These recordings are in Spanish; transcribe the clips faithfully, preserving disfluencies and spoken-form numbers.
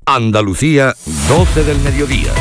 Andalucía, doce del mediodía.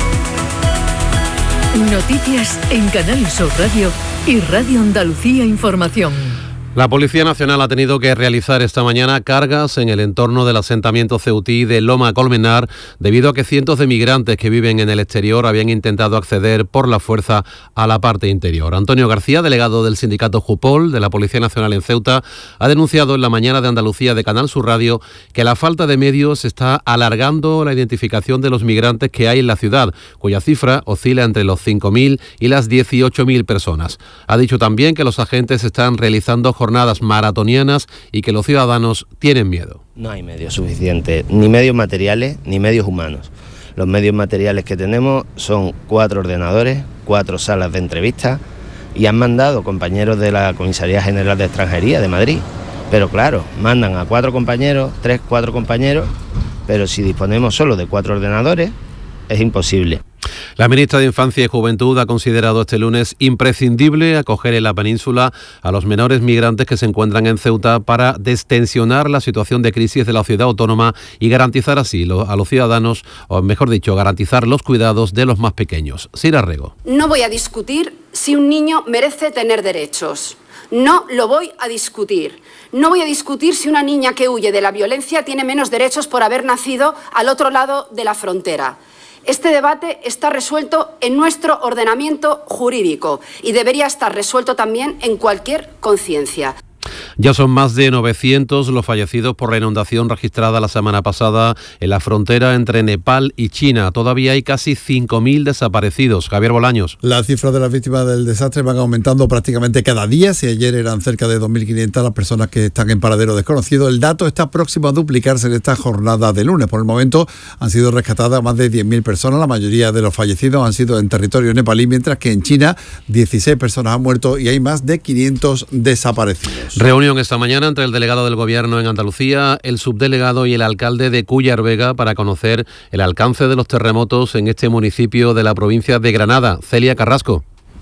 Noticias en Canal Sur Radio y Radio Andalucía Información. La Policía Nacional ha tenido que realizar esta mañana cargas en el entorno del asentamiento ceutí de Loma Colmenar debido a que cientos de migrantes que viven en el exterior habían intentado acceder por la fuerza a la parte interior. Antonio García, delegado del sindicato Jupol de la Policía Nacional en Ceuta, ha denunciado en la mañana de Andalucía de Canal Sur Radio que la falta de medios está alargando la identificación de los migrantes que hay en la ciudad, cuya cifra oscila entre los cinco mil y las dieciocho mil personas. Ha dicho también que los agentes están realizando jornadas jornadas maratonianas y que los ciudadanos tienen miedo. No hay medios suficientes, ni medios materiales ni medios humanos. Los medios materiales que tenemos son cuatro ordenadores, cuatro salas de entrevistas y han mandado compañeros de la Comisaría General de Extranjería de Madrid. Pero claro, mandan a cuatro compañeros, tres, cuatro compañeros, pero si disponemos solo de cuatro ordenadores, es imposible. La ministra de Infancia y Juventud ha considerado este lunes imprescindible acoger en la península a los menores migrantes que se encuentran en Ceuta para destensionar la situación de crisis de la ciudad autónoma y garantizar así a los ciudadanos, o mejor dicho, garantizar los cuidados de los más pequeños. Sira Rego. No voy a discutir si un niño merece tener derechos. No lo voy a discutir. No voy a discutir si una niña que huye de la violencia tiene menos derechos por haber nacido al otro lado de la frontera. Este debate está resuelto en nuestro ordenamiento jurídico y debería estar resuelto también en cualquier conciencia. Ya son más de novecientos los fallecidos por la inundación registrada la semana pasada en la frontera entre Nepal y China. Todavía hay casi cinco mil desaparecidos. Javier Bolaños. Las cifras de las víctimas del desastre van aumentando prácticamente cada día. Si ayer eran cerca de dos mil quinientas las personas que están en paradero desconocido, el dato está próximo a duplicarse en esta jornada de lunes. Por el momento han sido rescatadas más de diez mil personas. La mayoría de los fallecidos han sido en territorio nepalí, mientras que en China dieciséis personas han muerto y hay más de quinientos desaparecidos. Reunión esta mañana entre el delegado del Gobierno en Andalucía, el subdelegado y el alcalde de Cúllar Vega para conocer el alcance de los terremotos en este municipio de la provincia de Granada. Celia Carrasco.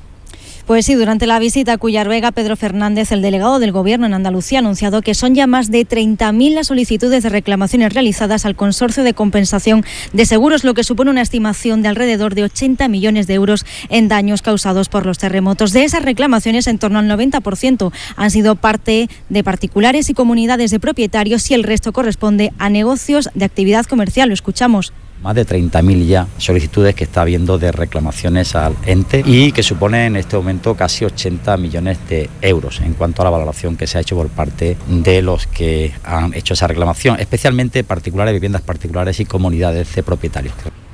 Pues sí, durante la visita a Cúllar Vega, Pedro Fernández, el delegado del Gobierno en Andalucía, ha anunciado que son ya más de treinta mil las solicitudes de reclamaciones realizadas al Consorcio de Compensación de Seguros, lo que supone una estimación de alrededor de ochenta millones de euros en daños causados por los terremotos. De esas reclamaciones, en torno al noventa por ciento han sido parte de particulares y comunidades de propietarios y el resto corresponde a negocios de actividad comercial. Lo escuchamos. Más de treinta mil ya solicitudes que está habiendo de reclamaciones al ente y que supone en este momento casi ochenta millones de euros en cuanto a la valoración que se ha hecho por parte de los que han hecho esa reclamación, especialmente particulares, viviendas particulares y comunidades de propietarios.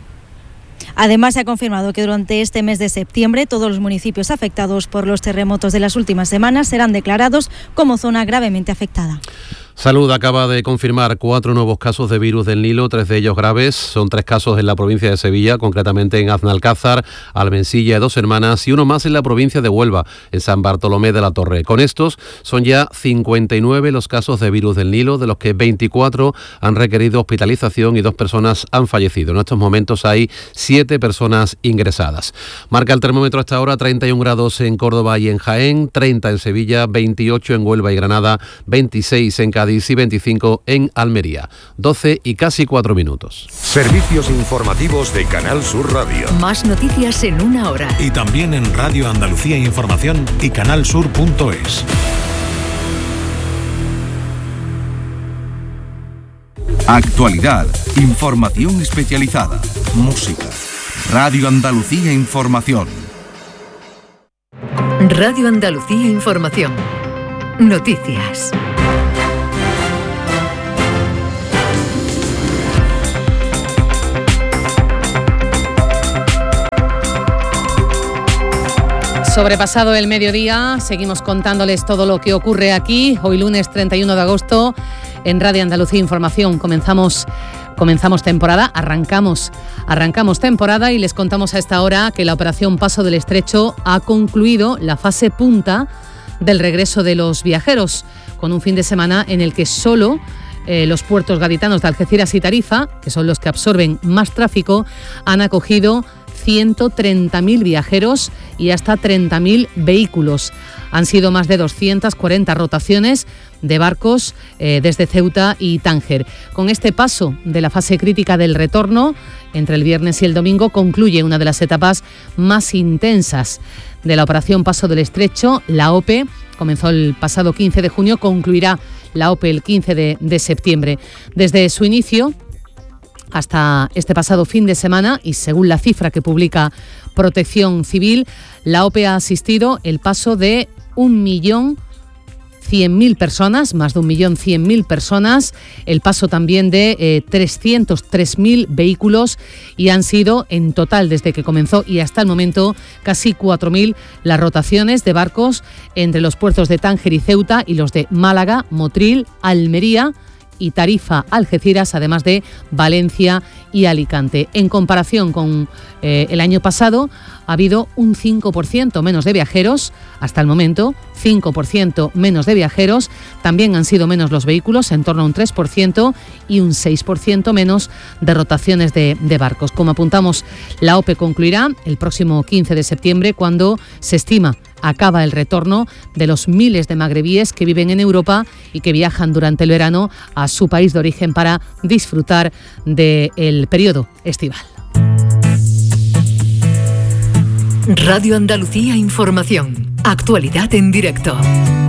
Además, se ha confirmado que durante este mes de septiembre todos los municipios afectados por los terremotos de las últimas semanas serán declarados como zona gravemente afectada. Salud acaba de confirmar cuatro nuevos casos de virus del Nilo, tres de ellos graves. Son tres casos en la provincia de Sevilla, concretamente en Aznalcázar, Almensilla y Dos Hermanas, y uno más en la provincia de Huelva, en San Bartolomé de la Torre. Con estos son ya cincuenta y nueve los casos de virus del Nilo, de los que veinticuatro han requerido hospitalización y dos personas han fallecido. En estos momentos hay siete personas ingresadas. Marca el termómetro hasta ahora treinta y un grados en Córdoba y en Jaén, treinta en Sevilla, veintiocho en Huelva y Granada, veintiséis en Cádiz y veinticinco en Almería. doce y casi cuatro minutos. Servicios informativos de Canal Sur Radio. Más noticias en una hora. Y también en Radio Andalucía Información y canalsur punto es. Actualidad, información especializada, música. Radio Andalucía Información. Radio Andalucía Información. Noticias. Sobrepasado el mediodía, seguimos contándoles todo lo que ocurre aquí. Hoy lunes treinta y uno de agosto en Radio Andalucía Información. Comenzamos, comenzamos temporada, arrancamos, arrancamos temporada y les contamos a esta hora que la operación Paso del Estrecho ha concluido la fase punta del regreso de los viajeros, con un fin de semana en el que solo eh, los puertos gaditanos de Algeciras y Tarifa, que son los que absorben más tráfico, han acogido ciento treinta mil viajeros y hasta treinta mil vehículos. Han sido más de doscientas cuarenta rotaciones de barcos eh, desde Ceuta y Tánger. Con este paso de la fase crítica del retorno, entre el viernes y el domingo, concluye una de las etapas más intensas de la operación Paso del Estrecho. La O P E comenzó el pasado quince de junio, concluirá la O P E el quince de septiembre. Desde su inicio hasta este pasado fin de semana, y según la cifra que publica Protección Civil, la O P E ha asistido el paso de un millón cien mil personas, más de un millón cien mil personas, el paso también de eh, trescientos tres mil vehículos, y han sido en total, desde que comenzó y hasta el momento, casi cuatro mil las rotaciones de barcos entre los puertos de Tánger y Ceuta y los de Málaga, Motril, Almería y Tarifa, Algeciras, además de Valencia y Alicante. En comparación con eh, el año pasado, ha habido un cinco por ciento menos de viajeros, hasta el momento, cinco por ciento menos de viajeros. También han sido menos los vehículos, en torno a un tres por ciento, y un seis por ciento menos de rotaciones de, de barcos. Como apuntamos, la O P E concluirá el próximo quince de septiembre, cuando se estima acaba el retorno de los miles de magrebíes que viven en Europa y que viajan durante el verano a su país de origen para disfrutar del periodo estival. Radio Andalucía Información. Actualidad en directo.